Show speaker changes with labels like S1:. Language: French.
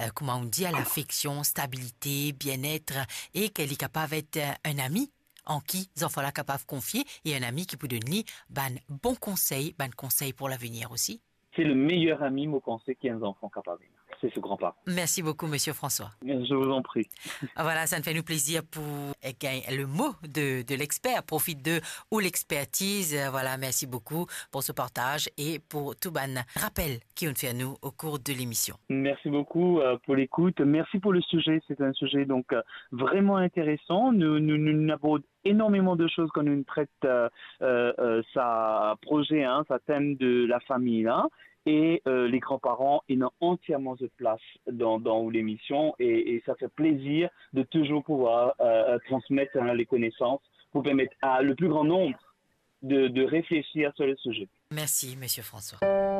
S1: comment on dit, à l'affection, stabilité, bien-être et qu'elle est capable d'être un ami en qui les enfants là capable de confier et un ami qui peut donner bon conseil pour l'avenir aussi.
S2: C'est le meilleur ami, mon conseil, qui est un enfant capable. C'est ce grand-père.
S1: Merci beaucoup, Monsieur François.
S2: Je vous en prie.
S1: Voilà, ça nous fait nous plaisir pour le mot de l'expert. Profite de ou l'expertise. Voilà, merci beaucoup pour ce partage et pour tout ban rappel qui ont fait à nous au cours de l'émission.
S2: Merci beaucoup pour l'écoute. Merci pour le sujet. C'est un sujet donc vraiment intéressant. Nous abordons énormément de choses quand nous traite sa projet, sa thème de la famille là. Et les grands-parents ont entièrement de place dans l'émission et ça fait plaisir de toujours pouvoir transmettre les connaissances pour permettre à le plus grand nombre de réfléchir sur le sujet.
S1: Merci, Monsieur François.